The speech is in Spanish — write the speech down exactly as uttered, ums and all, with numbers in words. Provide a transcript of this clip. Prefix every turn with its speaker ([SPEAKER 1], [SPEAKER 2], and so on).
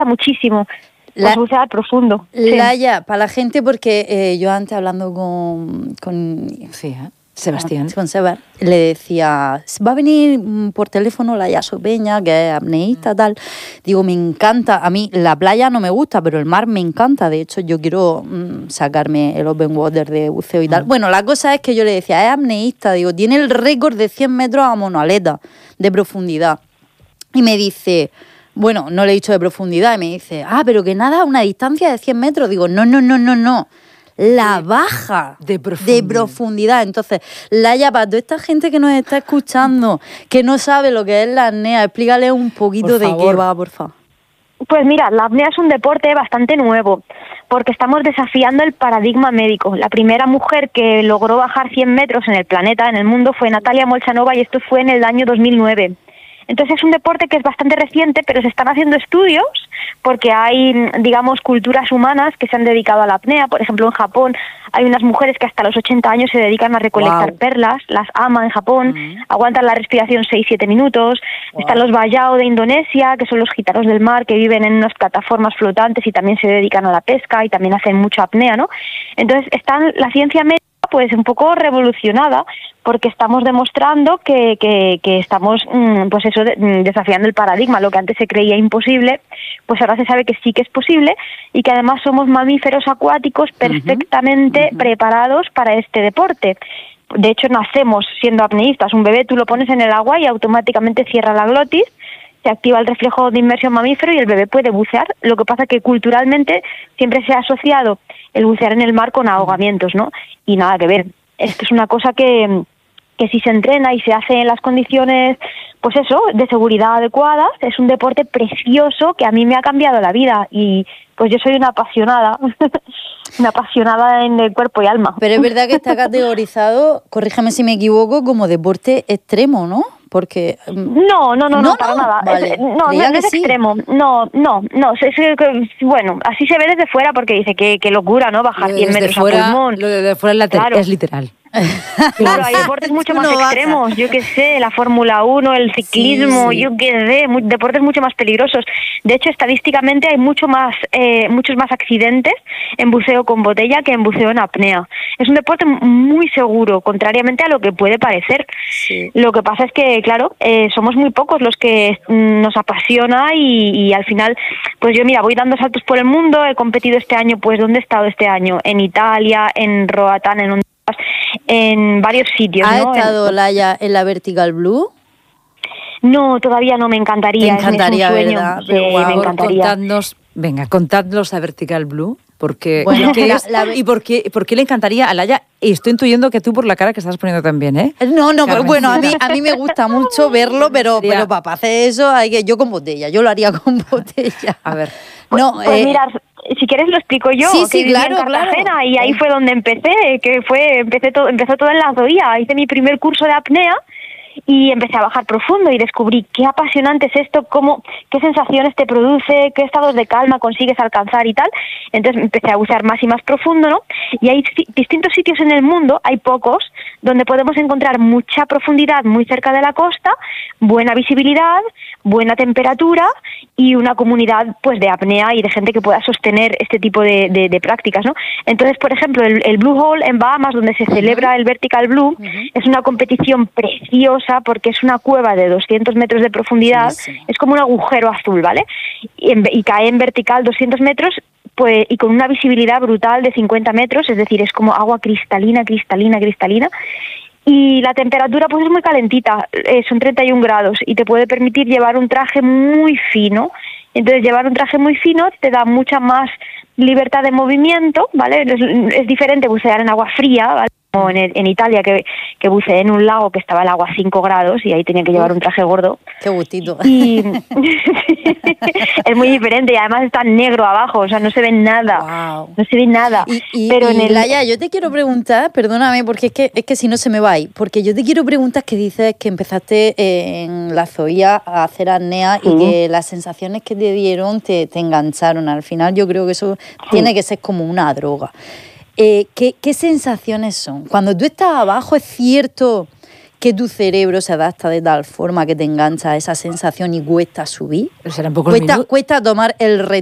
[SPEAKER 1] muchísimo.
[SPEAKER 2] La,
[SPEAKER 1] bucear profundo.
[SPEAKER 2] Laia, sí. Para la gente, porque eh, yo antes hablando con, con
[SPEAKER 3] sí, ¿eh? Sebastián,
[SPEAKER 2] con Seba, le decía, va a venir por teléfono Laia Sopeña, que es apneísta, mm. tal. Digo, me encanta, a mí la playa no me gusta, pero el mar me encanta. De hecho, yo quiero mmm, sacarme el open water de buceo y mm. tal. Bueno, la cosa es que yo le decía, es apneísta, digo, tiene el récord de cien metros a monoaleta de profundidad. Y me dice... Bueno, no le he dicho de profundidad y me dice, ah, pero que nada, a una distancia de cien metros. Digo, no, no, no, no, no. La baja
[SPEAKER 3] de profundidad.
[SPEAKER 2] de profundidad. Entonces, Laia, para toda esta gente que nos está escuchando, que no sabe lo que es la apnea, explícale un poquito de qué va, por favor.
[SPEAKER 1] Pues mira, la apnea es un deporte bastante nuevo, porque estamos desafiando el paradigma médico. La primera mujer que logró bajar cien metros en el planeta, en el mundo, fue Natalia Molchanova, y esto fue en el año dos mil nueve. Entonces es un deporte que es bastante reciente, pero se están haciendo estudios porque hay, digamos, culturas humanas que se han dedicado a la apnea. Por ejemplo, en Japón hay unas mujeres que hasta los ochenta años se dedican a recolectar wow. perlas, las ama en Japón, mm. aguantan la respiración seis siete minutos. Wow. Están los Bayao de Indonesia, que son los gitanos del mar, que viven en unas plataformas flotantes y también se dedican a la pesca y también hacen mucha apnea, ¿no? Entonces, están la ciencia médica pues un poco revolucionada, porque estamos demostrando que, que, que estamos pues eso desafiando el paradigma. Lo que antes se creía imposible, pues ahora se sabe que sí que es posible, y que además somos mamíferos acuáticos perfectamente uh-huh. preparados para este deporte. De hecho, nacemos siendo apneístas. Un bebé tú lo pones en el agua y automáticamente cierra la glotis, se activa el reflejo de inmersión mamífero y el bebé puede bucear. Lo que pasa es que culturalmente siempre se ha asociado el bucear en el mar con ahogamientos, ¿no? Y nada que ver. Esto es una cosa que, que si se entrena y se hace en las condiciones, pues eso, de seguridad adecuadas, es un deporte precioso que a mí me ha cambiado la vida. Y pues yo soy una apasionada, una apasionada en el cuerpo y alma.
[SPEAKER 2] Pero es verdad que está categorizado, corrígeme si me equivoco, como deporte extremo, ¿no? Porque
[SPEAKER 1] no, no, no, no, no para no, nada.
[SPEAKER 2] Vale.
[SPEAKER 1] Es, no, no, no es sí. extremo. No, no, no. Es, es, bueno, así se ve desde fuera, porque dice que, que locura, ¿no? Bajar cien metros
[SPEAKER 3] fuera,
[SPEAKER 1] a pulmón.
[SPEAKER 3] Lo de, de fuera es, later, claro. es literal.
[SPEAKER 1] Claro, hay deportes mucho más extremos, baja. Yo qué sé, la Fórmula uno, el ciclismo, sí, sí. yo qué sé, muy, deportes mucho más peligrosos. De hecho, estadísticamente hay mucho más, eh, muchos más accidentes en buceo con botella que en buceo en apnea. Es un deporte muy seguro, contrariamente a lo que puede parecer. Sí. Lo que pasa es que, claro, eh, somos muy pocos los que nos apasiona y, y al final, pues yo mira, voy dando saltos por el mundo, he competido este año, pues ¿dónde he estado este año? En Italia, en Roatán, en un en varios sitios.
[SPEAKER 2] ¿Ha
[SPEAKER 1] ¿no?
[SPEAKER 2] estado en... Laia en la Vertical Blue?
[SPEAKER 1] No, todavía no, me encantaría.
[SPEAKER 2] Te encantaría,
[SPEAKER 1] es un sueño.
[SPEAKER 2] ¿verdad?
[SPEAKER 1] Sí, wow. me encantaría.
[SPEAKER 3] Contadnos, venga, contadnos a Vertical Blue, porque
[SPEAKER 2] bueno,
[SPEAKER 3] ¿qué
[SPEAKER 2] la,
[SPEAKER 3] es?
[SPEAKER 2] la...
[SPEAKER 3] y por qué, por qué le encantaría a Laia. Y estoy intuyendo que tú por la cara que estás poniendo también, ¿eh?
[SPEAKER 2] No, no, pero bueno, a mí, a mí me gusta mucho verlo, pero, pero para hacer eso hay que yo con botella, yo lo haría con botella.
[SPEAKER 3] A ver.
[SPEAKER 1] Pues, no, pues eh... mira, si quieres lo explico yo.
[SPEAKER 2] Sí, sí,
[SPEAKER 1] que
[SPEAKER 2] claro,
[SPEAKER 1] en Cartagena,
[SPEAKER 2] claro.
[SPEAKER 1] Y ahí fue donde empecé, que fue empecé todo, empezó todo en la Zoía. Hice mi primer curso de apnea y empecé a bajar profundo y descubrí qué apasionante es esto, cómo, qué sensaciones te produce, qué estados de calma consigues alcanzar y tal. Entonces empecé a bucear más y más profundo, ¿no? Y hay distintos sitios en el mundo, hay pocos, donde podemos encontrar mucha profundidad muy cerca de la costa, buena visibilidad, buena temperatura y una comunidad pues de apnea y de gente que pueda sostener este tipo de, de, de prácticas, ¿no? Entonces, por ejemplo, el, el Blue Hole en Bahamas, donde se celebra el Vertical Blue, uh-huh. es una competición preciosa porque es una cueva de doscientos metros de profundidad, sí, sí. es como un agujero azul, ¿vale? Y, en, y cae en vertical doscientos metros pues y con una visibilidad brutal de cincuenta metros, es decir, es como agua cristalina, cristalina, cristalina. Y la temperatura pues es muy calentita, eh, son treinta y un grados y te puede permitir llevar un traje muy fino. Entonces llevar un traje muy fino te da mucha más libertad de movimiento, ¿vale? Es, es diferente bucear en agua fría, ¿vale? Como en, en Italia, que, que buceé en un lago que estaba el agua a cinco grados y ahí tenía que llevar un traje gordo.
[SPEAKER 2] ¡Qué gustito!
[SPEAKER 1] Y es muy diferente y además está negro abajo, o sea, no se ve nada. Wow. No se ve nada.
[SPEAKER 2] Y, y,
[SPEAKER 1] Pero
[SPEAKER 2] y
[SPEAKER 1] en el...
[SPEAKER 2] Laia, yo te quiero preguntar, perdóname, porque es que, es que si no se me va a ir, porque yo te quiero preguntar que dices que empezaste en la Zoía a hacer apnea sí. y que las sensaciones que te dieron te, te engancharon. Al final yo creo que eso sí. tiene que ser como una droga. Eh, ¿qué, ¿Qué sensaciones son? Cuando tú estás abajo, ¿es cierto que tu cerebro se adapta de tal forma que te engancha a esa sensación y cuesta subir.
[SPEAKER 3] Pero será un poco
[SPEAKER 2] Cuesta, cuesta tomar el reto